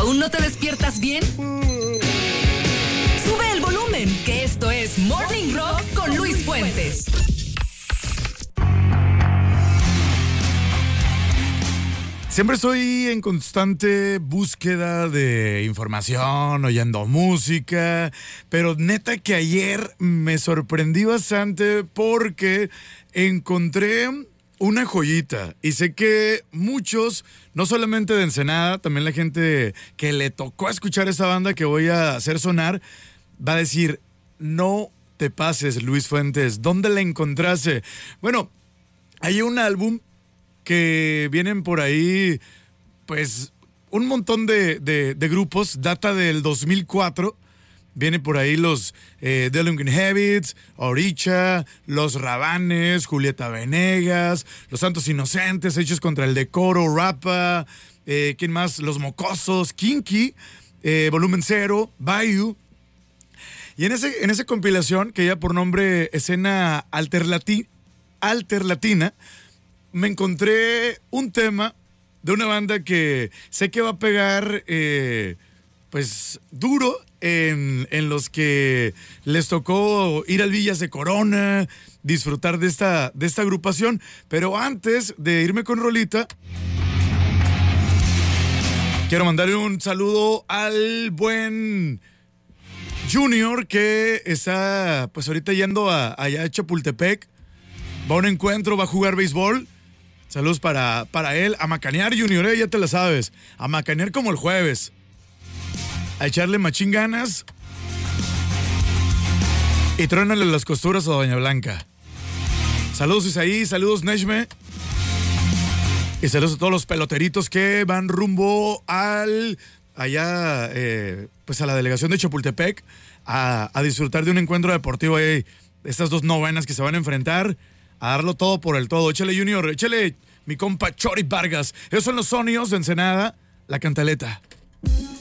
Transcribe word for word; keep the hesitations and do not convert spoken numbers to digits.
¿Aún no te despiertas bien? Sube el volumen, que esto es Morning Rock con Luis Fuentes. Siempre estoy en constante búsqueda de información, oyendo música, pero neta que ayer me sorprendí bastante porque encontré una joyita. Y sé que muchos, no solamente de Ensenada, también la gente que le tocó escuchar esa banda que voy a hacer sonar, va a decir, no te pases, Luis Fuentes, ¿dónde la encontraste? Bueno, hay un álbum que vienen por ahí, pues, un montón de, de, de grupos, data del dos mil cuatro, vienen por ahí los eh, Delinquent Habits, Oricha, Los Rabanes, Julieta Venegas, Los Santos Inocentes, Hechos contra el Decoro, Rapa, eh, ¿quién más? Los Mocosos, Kinky, eh, Volumen Cero, Bayou. Y en ese, en esa compilación, que ya por nombre Escena Alterlati- Alterlatina, me encontré un tema de una banda que sé que va a pegar eh, pues duro en, en los que les tocó ir al Villas de Corona, disfrutar de esta, de esta agrupación. Pero antes de irme con rolita, quiero mandarle un saludo al buen Junior, que está pues ahorita yendo a, allá a Chapultepec. Va a un encuentro, va a jugar béisbol. Saludos para, para él. A macanear, Junior, eh, ya te la sabes. A macanear como el jueves. A echarle machín ganas. Y trónale las costuras a Doña Blanca. Saludos Isaí, saludos Neshme. Y saludos a todos los peloteritos que van rumbo al... allá, eh, pues a la delegación de Chapultepec. A, a disfrutar de un encuentro deportivo ahí. Estas dos novenas que se van a enfrentar. A darlo todo por el todo. Échale, Junior, échale, mi compa Chori Vargas. Esos son los sonidos de Ensenada, la cantaleta.